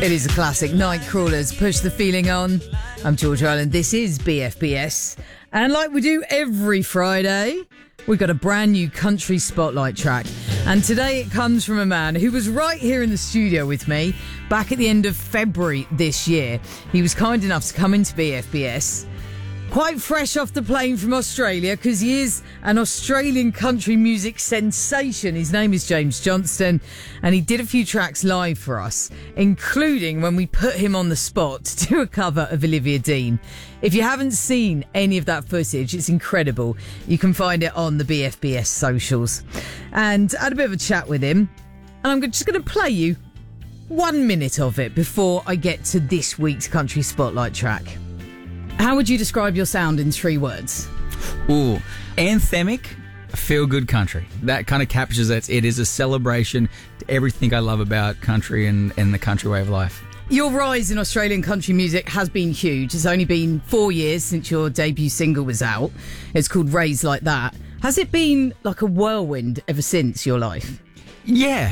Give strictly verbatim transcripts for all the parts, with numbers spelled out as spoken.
It is a classic. Nightcrawlers, Push the Feeling On. I'm George Island. This is B F B S. And like we do every Friday, we've got a brand new country spotlight track. And today it comes from a man who was right here in the studio with me back at the end of February this year. He was kind enough to come into B F B S. Quite fresh off the plane from Australia, because he is an Australian country music sensation. His name is James Johnston, and he did a few tracks live for us, including when we put him on the spot to do a cover of Olivia Dean. If you haven't seen any of that footage, it's incredible. You can find it on the B F B S socials. And I had a bit of a chat with him, and I'm just going to play you one minute of it before I get to this week's country spotlight track. How would you describe your sound in three words? Ooh, anthemic, feel-good country. That kind of captures it. It is a celebration to everything I love about country and, and the country way of life. Your rise in Australian country music has been huge. It's only been four years since your debut single was out. It's called Raised Like That. Has it been like a whirlwind ever since your life? Yeah,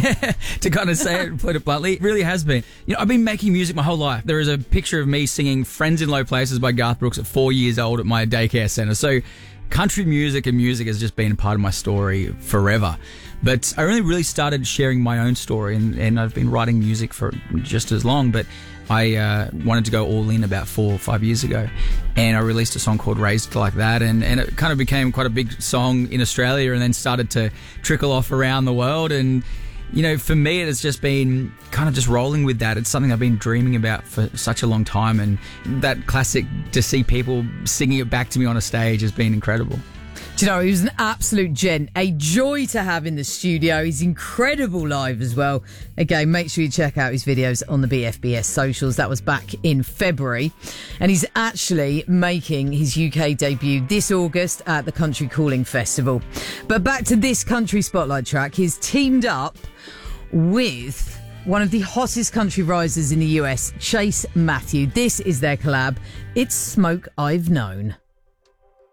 to kind of say it, put it bluntly, it really has been. You know, I've been making music my whole life. There is a picture of me singing Friends in Low Places by Garth Brooks at four years old at my daycare centre. So country music and music has just been a part of my story forever. But I only really started sharing my own story, and, and I've been writing music for just as long, but I uh, wanted to go all in about four or five years ago, and I released a song called Raised Like That, and, and it kind of became quite a big song in Australia and then started to trickle off around the world. And, you know, for me, it has just been kind of just rolling with that. It's something I've been dreaming about for such a long time, and that classic, to see people singing it back to me on a stage has been incredible. Do you know, he was an absolute gent, a joy to have in the studio. He's incredible live as well. Again, make sure you check out his videos on the B F B S socials. That was back in February. And he's actually making his U K debut this August at the Country Calling Festival. But back to this country spotlight track. He's teamed up with one of the hottest country risers in the U S, Chase Matthew. This is their collab. It's Smoke I've Known.